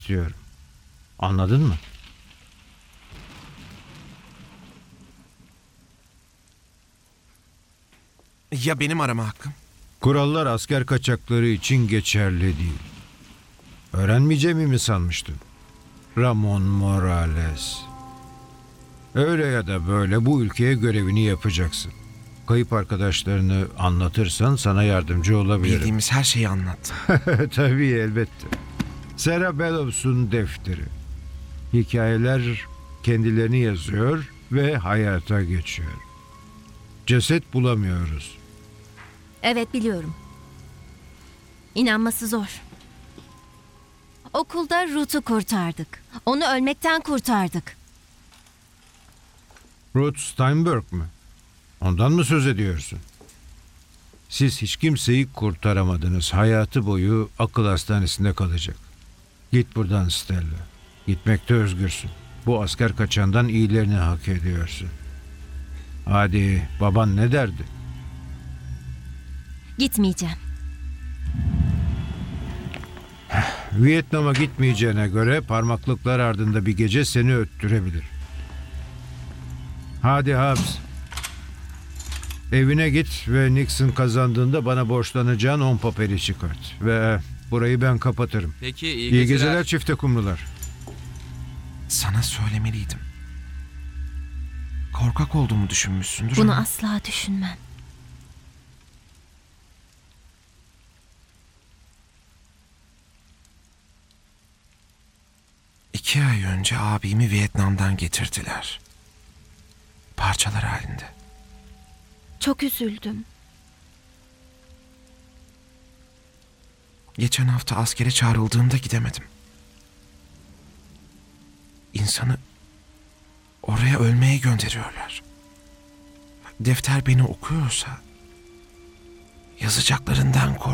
diyorum. Anladın mı? Ya benim arama hakkım? Kurallar asker kaçakları için geçerli değil. Öğrenmeyeceğimi mi sanmıştın? Ramon Morales. Öyle ya da böyle bu ülkeye görevini yapacaksın. Kayıp arkadaşlarını anlatırsan sana yardımcı olabilirim. Bildiğimiz her şeyi anlattım. Tabii elbette. Sarah Bellows'un defteri. Hikayeler kendilerini yazıyor ve hayata geçiyor. Ceset bulamıyoruz. Evet, biliyorum. İnanması zor. Okulda Ruth'u kurtardık. Onu ölmekten kurtardık. Ruth Steinberg mı? Ondan mı söz ediyorsun? Siz hiç kimseyi kurtaramadınız. Hayatı boyu akıl hastanesinde kalacak. Git buradan Stella. Gitmekte özgürsün. Bu asker kaçandan iyilerini hak ediyorsun. Hadi, baban ne derdi? Gitmeyeceğim. Vietnam'a gitmeyeceğine göre parmaklıklar ardında bir gece seni öttürebilir. Hadi Habs. Evine git ve Nixon kazandığında bana borçlanacağın 10 papeli çıkart. Ve burayı ben kapatırım. Peki İyi geceler çifte kumrular. Sana söylemeliydim. Korkak olduğumu düşünmüşsündür Bunu ama asla düşünmem. iki ay önce abimi Vietnam'dan getirdiler. Parçalar halinde. Çok üzüldüm. Geçen hafta askere çağrıldığımda gidemedim. İnsanı oraya ölmeye gönderiyorlar. Defter beni okuyorsa yazacaklarından korkuyorum.